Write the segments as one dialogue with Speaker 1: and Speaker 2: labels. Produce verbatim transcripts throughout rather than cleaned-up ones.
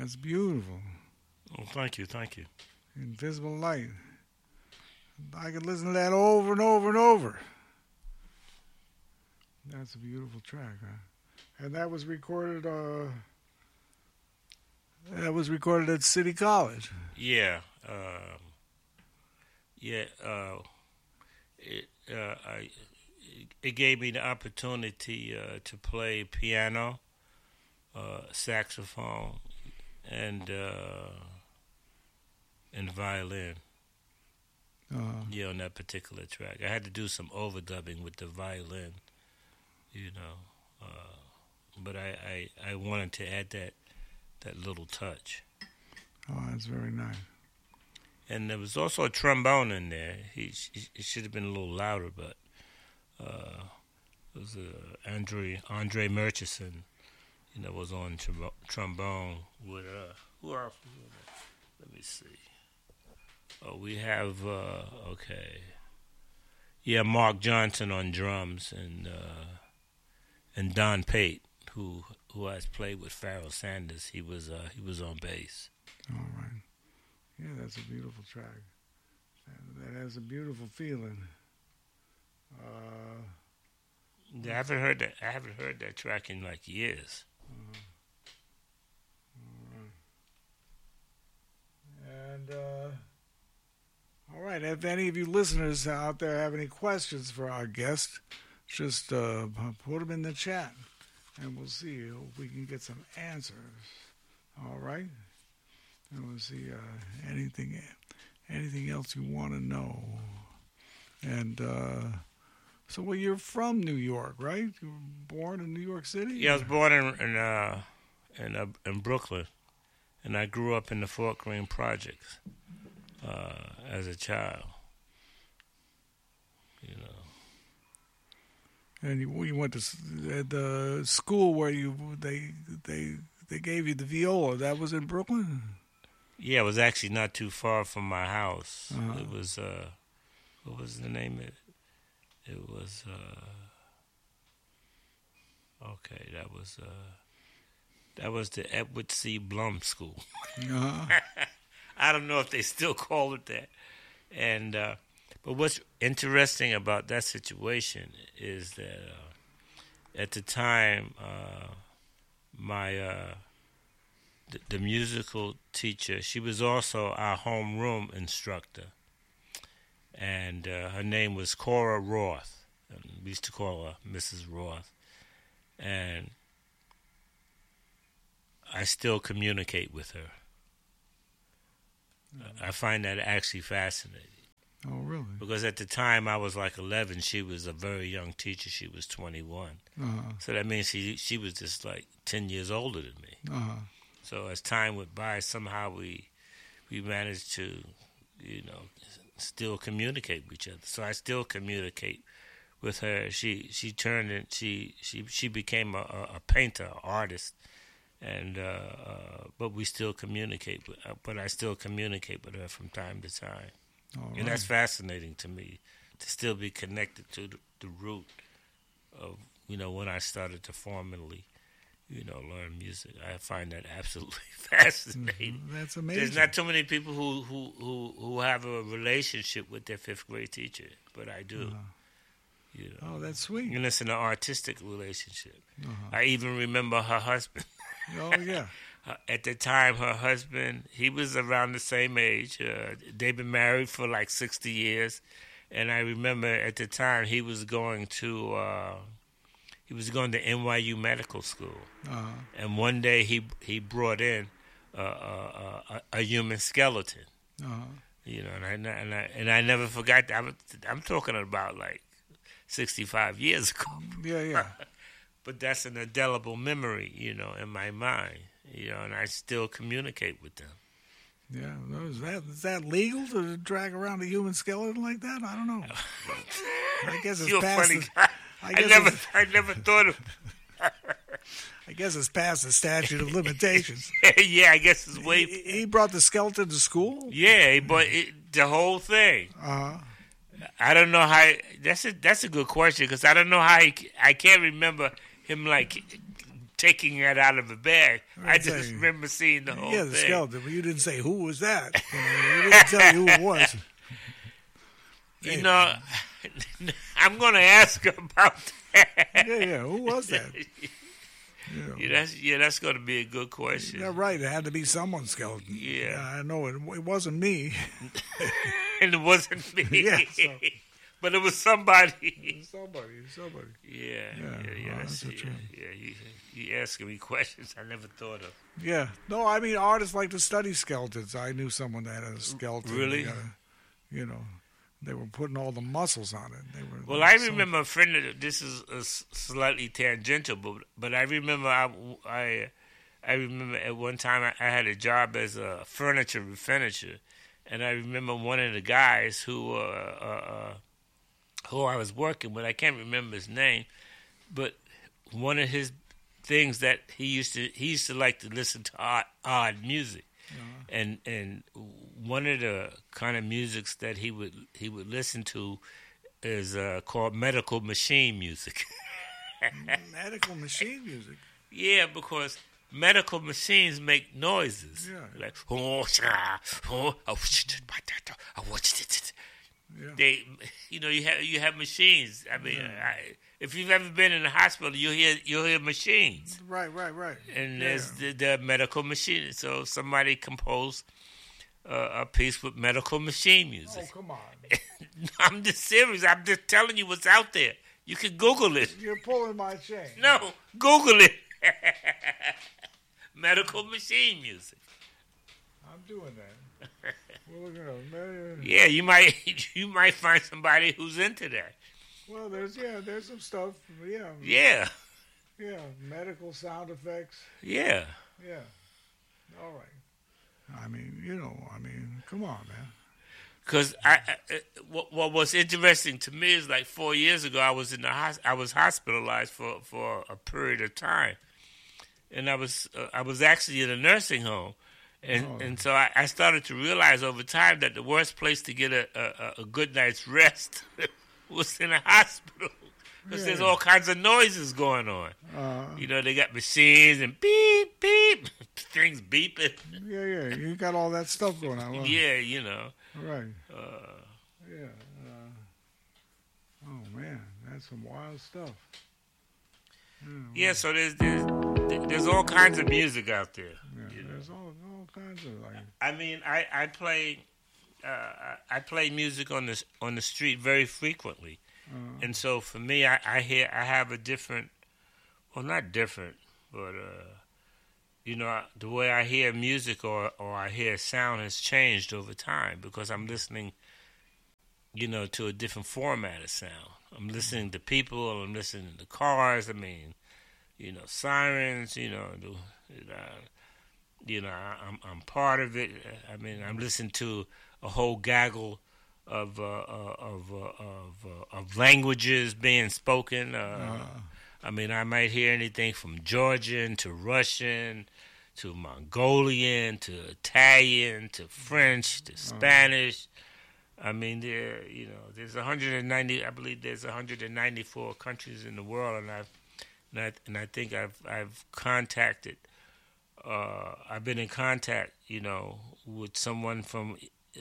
Speaker 1: That's beautiful.
Speaker 2: Oh, thank you, thank you.
Speaker 1: Invisible Light. I could listen to that over and over and over. That's a beautiful track, huh? And that was recorded. Uh, that was recorded at City College.
Speaker 2: Yeah, um, yeah. Uh, it, uh, I, it gave me the opportunity uh, to play piano, uh, saxophone, and uh, and violin.
Speaker 1: Uh,
Speaker 2: Yeah, on that particular track, I had to do some overdubbing with the violin. You know, uh, but I, I, I wanted to add that that little touch.
Speaker 1: oh, that's very nice.
Speaker 2: And there was also a trombone in there. He, he it should have been a little louder, but uh, it was uh, Andre Andre Murchison, you know, was on trom- trombone with uh, who else? Let me see. Oh, we have uh, okay, yeah, Mark Johnson on drums and uh, and Don Pate, who who has played with Pharoah Sanders. He was uh, he was on bass.
Speaker 1: All right. Yeah, that's a beautiful track. That, that has a beautiful feeling. Uh,
Speaker 2: Yeah, I haven't heard that. I haven't heard that track in like years.
Speaker 1: uh, all right. And uh, all right. If any of you listeners out there have any questions for our guest, just uh, put them in the chat, and we'll see if we can get some answers. All right. And we'll see uh, anything, anything else you want to know. And uh, so, well, you're from New York, right? You were born in New York City?
Speaker 2: Yeah, I was born in in uh, in, uh, in Brooklyn, and I grew up in the Fort Greene projects uh, as a child. You know.
Speaker 1: And you, you went to s- uh, the school where you they they they gave you the viola. That was in Brooklyn.
Speaker 2: Yeah, it was actually not too far from my house.
Speaker 1: Uh-huh.
Speaker 2: It was uh, what was the name of it? It was uh, okay. That was uh, that was the Edward C. Blum School.
Speaker 1: Uh-huh.
Speaker 2: I don't know if they still call it that. And uh, but what's interesting about that situation is that uh, at the time, uh, my uh, the, the musical teacher, she was also our homeroom instructor, and uh, her name was Cora Roth. And we used to call her Missus Roth, and I still communicate with her. I find that actually fascinating.
Speaker 1: Oh, really?
Speaker 2: Because at the time I was like eleven, she was a very young teacher. She was twenty-one.
Speaker 1: Uh-huh.
Speaker 2: So that means she she was just like ten years older than me.
Speaker 1: Uh-huh.
Speaker 2: So as time went by, somehow we we managed to, you know, still communicate with each other. So I still communicate with her. She she turned and she she she became a, a painter, artist, and uh, uh, but we still communicate. With, uh, but I still communicate with her from time to time.
Speaker 1: All
Speaker 2: And
Speaker 1: right.
Speaker 2: that's fascinating to me, to still be connected to the, the root of, you know, when I started to formally, you know, learn music. I find that absolutely fascinating.
Speaker 1: Mhm. That's amazing.
Speaker 2: There's not too many people who, who, who, who have a relationship with their fifth grade teacher, but I do.
Speaker 1: Uh-huh.
Speaker 2: You know.
Speaker 1: Oh, that's sweet.
Speaker 2: And it's an artistic relationship.
Speaker 1: Uh-huh.
Speaker 2: I even remember her husband.
Speaker 1: Oh, yeah.
Speaker 2: Uh, at the time, her husband, he was around the same age. Uh, they've been married for like sixty years. And I remember at the time he was going to uh, he was going to N Y U Medical School.
Speaker 1: Uh-huh.
Speaker 2: And one day he he brought in uh, uh, uh, a, a human skeleton.
Speaker 1: Uh-huh.
Speaker 2: You know, and I, and I and I never forgot that. I'm, I'm talking about like sixty-five years ago.
Speaker 1: Yeah, yeah.
Speaker 2: But that's an indelible memory, you know, in my mind. You know, and I still communicate with them.
Speaker 1: Yeah, no, is that is that legal to drag around a human skeleton like that? I don't know. I guess it's
Speaker 2: You're a
Speaker 1: past.
Speaker 2: funny
Speaker 1: the,
Speaker 2: guy.
Speaker 1: I
Speaker 2: I,
Speaker 1: guess
Speaker 2: never,
Speaker 1: it's-
Speaker 2: I never thought of.
Speaker 1: I guess it's past the statute of limitations.
Speaker 2: Yeah, I guess it's way.
Speaker 1: He, he brought the skeleton to school.
Speaker 2: Yeah, but it, the whole thing.
Speaker 1: Uh huh.
Speaker 2: I don't know how. That's a that's a good question because I don't know how he. I can't remember him like taking that out of a bag. I, I just
Speaker 1: saying,
Speaker 2: remember seeing the whole
Speaker 1: yeah, the
Speaker 2: thing.
Speaker 1: skeleton, but you didn't say who was that. You know, you didn't tell you who it was.
Speaker 2: You know, I'm going to ask about that.
Speaker 1: Yeah, yeah, who was that? You know.
Speaker 2: Yeah, that's yeah, that's going to be a good question.
Speaker 1: Yeah, right. It had to be someone's skeleton.
Speaker 2: Yeah,
Speaker 1: yeah I know it. It wasn't me.
Speaker 2: And it wasn't me.
Speaker 1: Yeah, so.
Speaker 2: But it was somebody.
Speaker 1: Somebody, somebody.
Speaker 2: Yeah, yeah,
Speaker 1: yeah.
Speaker 2: yeah.
Speaker 1: Well,
Speaker 2: that's,
Speaker 1: that's
Speaker 2: yeah, yeah. You, you asking me questions I never thought of.
Speaker 1: Yeah. No, I mean, artists like to study skeletons. I knew someone that had a skeleton.
Speaker 2: Really?
Speaker 1: Got a, you know, they were putting all the muscles on it. They were.
Speaker 2: Well, I remember a friend. Of, this is a slightly tangential, but but I remember I I, I remember at one time I, I had a job as a furniture refinisher, and I remember one of the guys who. Uh, uh, uh, who I was working with, I can't remember his name, but one of his things that he used to he used to like to listen to odd, odd music, uh-huh. and and one of the kind of musics that he would he would listen to is uh, called medical machine music.
Speaker 1: Medical machine music.
Speaker 2: Yeah, because medical machines make noises.
Speaker 1: Yeah.
Speaker 2: Like oh, oh, oh,
Speaker 1: Yeah.
Speaker 2: They, you know, you have you have machines. I mean, yeah. I, if you've ever been in the hospital, you'll hear you'll hear machines.
Speaker 1: Right, right, right.
Speaker 2: And
Speaker 1: yeah.
Speaker 2: there's the, the medical machine. So somebody composed uh, a piece with medical machine music.
Speaker 1: Oh, come on!
Speaker 2: I'm just serious. I'm just telling you what's out there. You can Google it.
Speaker 1: You're pulling my chain.
Speaker 2: No, Google it. Medical machine music.
Speaker 1: I'm doing that. Well, you know,
Speaker 2: yeah, you might you might find somebody who's into that.
Speaker 1: Well, there's yeah, there's some stuff. Yeah.
Speaker 2: Yeah.
Speaker 1: Yeah, medical sound effects.
Speaker 2: Yeah.
Speaker 1: Yeah. All right. I mean, you know, I mean, come on, man.
Speaker 2: Because I, I, what, what was interesting to me is like four years ago, I was in the hos- I was hospitalized for, for a period of time, and I was uh, I was actually in a nursing home. And oh. and so I, I started to realize over time that the worst place to get a, a, a good night's rest was in a hospital because yeah. there's all kinds of noises going on. Uh, you know, they got machines and beep, beep, things beeping.
Speaker 1: Yeah, yeah, you got all that stuff going on. Huh?
Speaker 2: Yeah, you know.
Speaker 1: Right.
Speaker 2: Uh,
Speaker 1: yeah. Uh, oh, man, that's some wild stuff. Yeah,
Speaker 2: yeah well. So there's, there's there's all kinds of music out there.
Speaker 1: Yeah, you know? There's all all kinds of like.
Speaker 2: I mean, I I play, uh, I play music on the on the street very frequently, uh-huh. and so for me, I, I hear I have a different, well, not different, but uh, you know, the way I hear music or or I hear sound has changed over time because I'm listening, you know, to a different format of sound. I'm listening to people. I'm listening to cars. I mean. You know, sirens. You know, the, uh, you know, I'm I'm part of it. I mean, I'm listening to a whole gaggle of uh, of uh, of uh, of languages being spoken. Uh, uh. I mean, I might hear anything from Georgian to Russian to Mongolian to Italian to French to Spanish. Uh. I mean, there you know, there's one hundred ninety. I believe there's one hundred ninety-four countries in the world, and I've And I, and I think I've I've contacted, uh, I've been in contact, you know, with someone from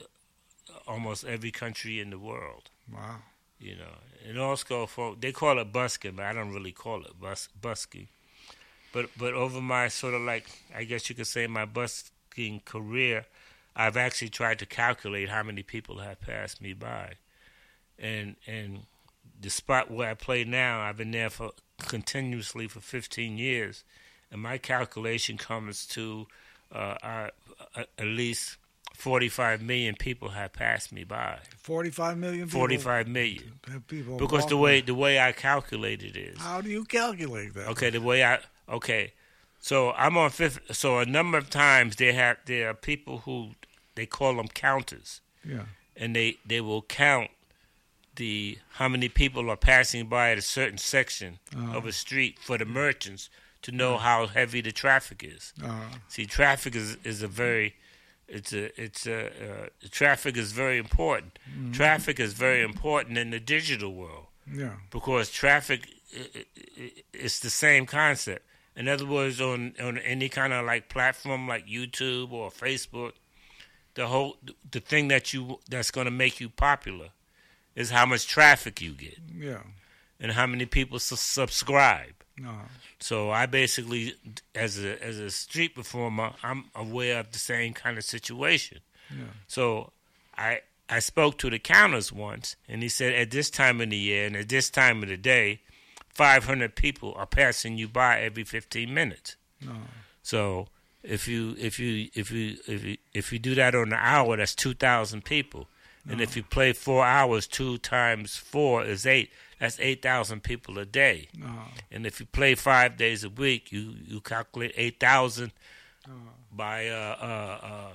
Speaker 2: almost every country in the world.
Speaker 1: Wow.
Speaker 2: You know, and also for they call it busking, but I don't really call it bus busking. But but over my sort of like I guess you could say my busking career, I've actually tried to calculate how many people have passed me by, and and the spot where I play now, I've been there for. continuously for fifteen years, and my calculation comes to uh, our, uh, at least forty-five million people have passed me by.
Speaker 1: forty-five million people?
Speaker 2: forty-five million.
Speaker 1: People
Speaker 2: because the way the way I calculate it is.
Speaker 1: How do you calculate that?
Speaker 2: Okay, the way I okay, so I'm on fifth. So a number of times they have there are people who they call them counters.
Speaker 1: Yeah.
Speaker 2: And they, they will count. The how many people are passing by at a certain section uh-huh. of a street for the merchants to know uh-huh. how heavy the traffic is.
Speaker 1: Uh-huh.
Speaker 2: See, traffic is, is a very it's a it's a uh, traffic is very important. Mm-hmm. Traffic is very important in the digital world.
Speaker 1: Yeah,
Speaker 2: because traffic is the same concept. In other words, on on any kind of like platform like YouTube or Facebook, the whole the thing that you that's going to make you popular is how much traffic you get.
Speaker 1: Yeah.
Speaker 2: And how many people su- subscribe.
Speaker 1: Uh-huh.
Speaker 2: So I basically, as a as a street performer, I'm aware of the same kind of situation.
Speaker 1: Yeah.
Speaker 2: So I I spoke to the counters once, and he said at this time of the year and at this time of the day, five hundred people are passing you by every fifteen minutes.
Speaker 1: Uh-huh.
Speaker 2: So if you if you if you if you if you do that on an hour, that's two thousand people. And
Speaker 1: Uh-huh.
Speaker 2: if you play four hours, two times four is eight. That's eight thousand people a day.
Speaker 1: Uh-huh.
Speaker 2: And if you play five days a week, you, you calculate eight thousand
Speaker 1: Uh-huh.
Speaker 2: by, uh, uh, uh,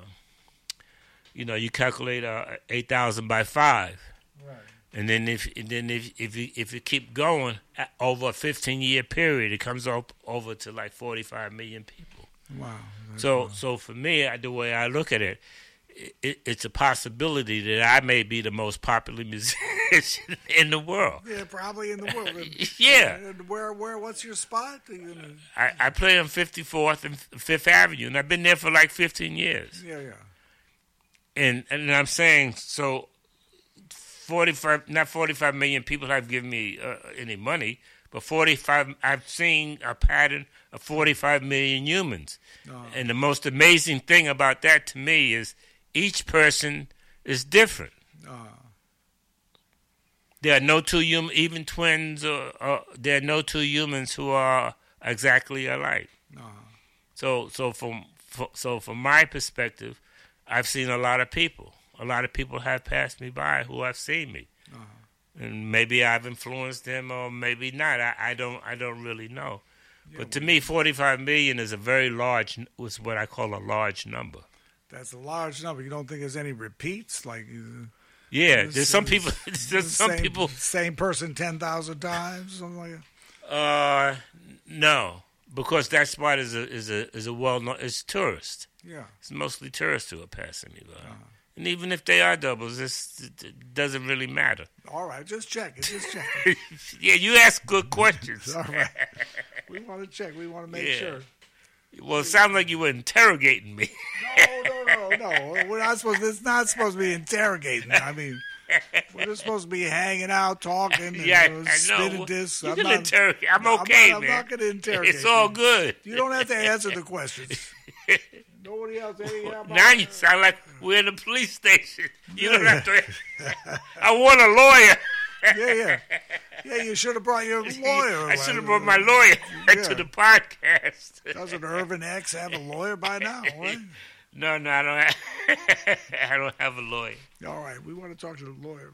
Speaker 2: you know, you calculate uh, eight thousand by five.
Speaker 1: Right.
Speaker 2: And then if and then if if you if you keep going uh, over a fifteen year period, it comes up over to like forty five million people.
Speaker 1: Wow. That's
Speaker 2: So
Speaker 1: wow.
Speaker 2: so for me, I- the way I look at it, it, it's a possibility that I may be the most popular musician in the world.
Speaker 1: Yeah, probably in the world. And-
Speaker 2: Yeah.
Speaker 1: and where, where, what's your spot? Are you gonna-
Speaker 2: I, I play on fifty-fourth and Fifth Avenue, and I've been there for like fifteen years.
Speaker 1: Yeah, yeah.
Speaker 2: And and I'm saying, so forty-five, not forty-five million people have given me uh, any money, but forty-five, I've seen a pattern of forty-five million humans.
Speaker 1: Uh-huh.
Speaker 2: And the most amazing thing about that to me is each person is different.
Speaker 1: Uh-huh.
Speaker 2: There are no two human, even twins, or, or there are no two humans who are exactly alike.
Speaker 1: Uh-huh.
Speaker 2: So, so from for, so from my perspective, I've seen a lot of people. A lot of people have passed me by who have seen me,
Speaker 1: Uh-huh.
Speaker 2: and maybe I've influenced them, or maybe not. I, I don't. I don't really know.
Speaker 1: Yeah,
Speaker 2: But to
Speaker 1: well,
Speaker 2: me, forty-five million is a very large. Was what I call a large number.
Speaker 1: that's a large number. You don't think there's any repeats? Like, uh,
Speaker 2: Yeah,
Speaker 1: This
Speaker 2: there's some
Speaker 1: is-
Speaker 2: people.
Speaker 1: the
Speaker 2: There's some
Speaker 1: same,
Speaker 2: people.
Speaker 1: same person ten thousand times, something like that.
Speaker 2: Uh, no, because that spot is a is a is a well known. It's tourist.
Speaker 1: Yeah.
Speaker 2: It's mostly tourists who are passing me by.
Speaker 1: Uh-huh.
Speaker 2: And even if they are doubles, this it doesn't really matter.
Speaker 1: All right, just check it. Just check it.
Speaker 2: Yeah, you ask good questions.
Speaker 1: All right. We want to check. We want to make
Speaker 2: Yeah.
Speaker 1: sure.
Speaker 2: Well, it sounds like you were interrogating me.
Speaker 1: No, no, no, no. We're not supposed. It's not supposed to be interrogating. I mean, we're just supposed to be hanging out, talking, and
Speaker 2: Yeah,
Speaker 1: you know,
Speaker 2: I know.
Speaker 1: spinning discs.
Speaker 2: You
Speaker 1: I'm
Speaker 2: can
Speaker 1: not,
Speaker 2: interrogate. I'm
Speaker 1: I'm
Speaker 2: okay,
Speaker 1: not, I'm
Speaker 2: man.
Speaker 1: not going to interrogate.
Speaker 2: It's all
Speaker 1: you.
Speaker 2: good.
Speaker 1: You don't have to answer the questions. Nobody else. Anyhow,
Speaker 2: Now you sound like we're in a police station. You don't
Speaker 1: Yeah.
Speaker 2: have to. I want a lawyer.
Speaker 1: Yeah, yeah, yeah. You should have brought your lawyer.
Speaker 2: I should have brought my lawyer
Speaker 1: Yeah.
Speaker 2: to the podcast.
Speaker 1: Doesn't Irvin X have a lawyer by now? Right?
Speaker 2: No, no, I don't have. I don't have a lawyer.
Speaker 1: All right, we want to talk to the lawyer.